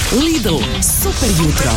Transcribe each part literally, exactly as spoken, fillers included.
Lidl, super jutro.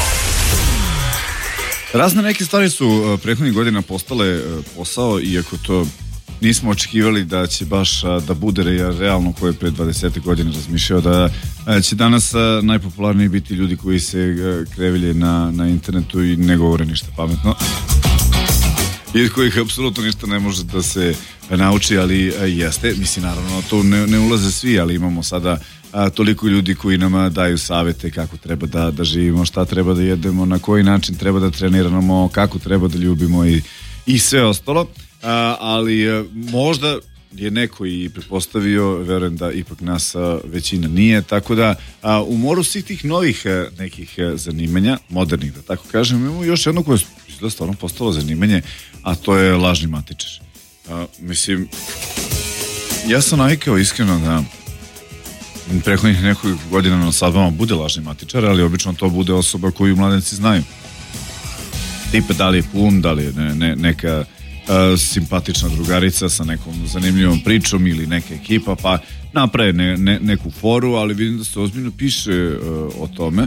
Razne neke stvari su prethodnih godina postale posao, iako to nismo očekivali da će baš da bude realno, ko je pre dvadeset godina razmišljao da će danas najpopularniji biti ljudi koji se krevelje na, na internetu i ne govore ništa pametno. I od kojih apsolutno ništa ne može da se nauči, ali jeste. Mislim, naravno, to ne, ne ulaze svi, ali imamo sada a, toliko ljudi koji nam daju savete kako treba da, da živimo, šta treba da jedemo, na koji način treba da treniramo, kako treba da ljubimo i, i sve ostalo. A, ali a, možda je neko i pretpostavio, verujem da ipak nas a, većina nije, tako da a, u moru svih tih novih a, nekih a, zanimanja, modernih da tako kažem, imamo još jedno koje je stvarno postalo zanimanje, a to je lažni matičar. A, mislim, ja sam navikao iskreno da prethodnih nekoliko godina na svadbama bude lažni matičar, ali obično to bude osoba koju mladenci znaju. Tipa da li je kum, da li je ne, ne, neka a, simpatična drugarica sa nekom zanimljivom pričom ili neka ekipa, pa naprave ne, ne, neku foru, ali vidim da se ozbiljno piše a, o tome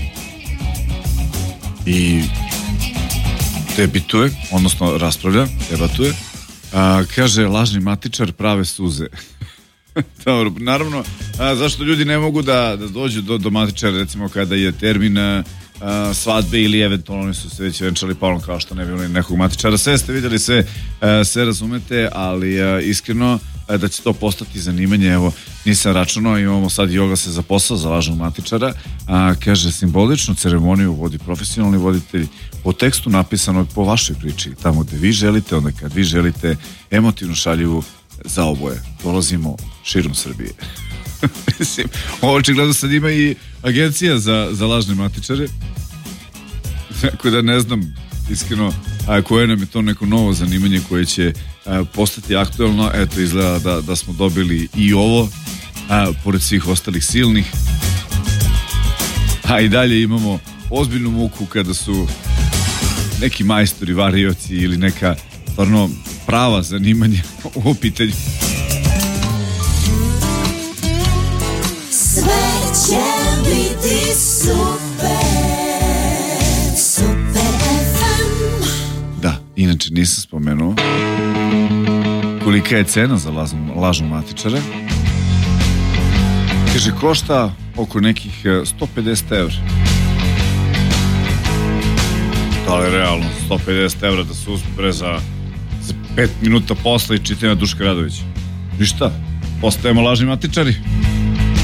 i debituje, odnosno raspravlja, debatuje. A, kaže, lažni matičar prave suze. Dobro, naravno, a, zašto ljudi ne mogu da, da dođu do, do matičara, recimo kada je termin a, svadbe ili eventualno oni su se već venčali, pa ono kao što ne bi imali nekog matičara. Sve ste vidjeli, sve, a, sve razumete, ali a, iskreno a, da će to postati zanimanje. Evo, nisam računao, imamo sad i oglase za posao za lažnog matičara. A, kaže, simboličnu ceremoniju vodi profesionalni voditelj po tekstu napisano po vašoj priči, tamo gde vi želite, onda kad vi želite, emotivnu šaljivu za oboje. Dolazimo širom Srbije. Mislim, ovo očigledno sad ima i agencija za, za lažne matičare. Tako da ne znam iskreno a, koje nam je to neko novo zanimanje koje će a, postati aktuelno. Eto, izgleda da, da smo dobili i ovo, a, pored svih ostalih silnih. A i dalje imamo ozbiljnu muku kada su neki majstori, varioci ili neka stvarno prava zanimanja u pitanju. Sve će biti super, Super ef em. Da, inače nisam spomenuo kolika je cena za lažnu, lažnu matičara. Kaže, košta oko nekih sto pedeset evra. Da li je realno sto pedeset evra da se uzme za pet minuta posla i čitanja Duška Radovića? Ništa, postajemo lažni matičari.